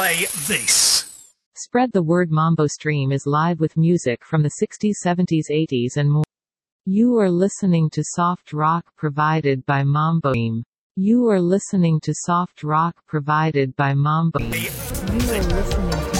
play this. Spread the word. Mambo Stream is live with music from the 60s, 70s, 80s and more. You are listening to soft rock provided by Mambo Stream. You are listening to soft rock provided by Mambo Stream. You are listening to